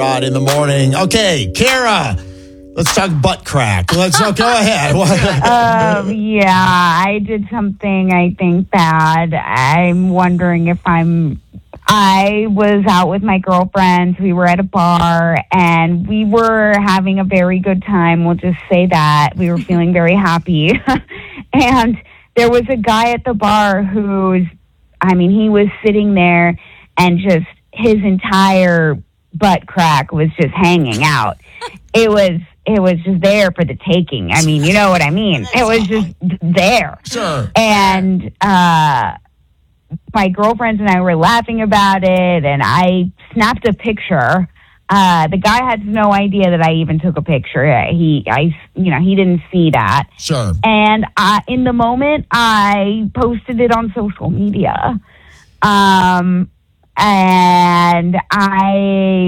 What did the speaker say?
Rod in the morning. Okay, Kara, let's talk butt crack. Let's go ahead. Yeah, I did something I think bad. I'm wondering if I was out with my girlfriends. We were at a bar and we were having a very good time. We'll just say that. We were feeling very happy. And there was a guy at the bar he was sitting there and just his entire butt crack was just hanging out. It was just there for the taking. I mean, you know what I mean? It was just there. Sure. And my girlfriends and I were laughing about it, and I snapped a picture. The guy had no idea that I even took a picture. He didn't see that. Sure. And in the moment, I posted it on social media. And I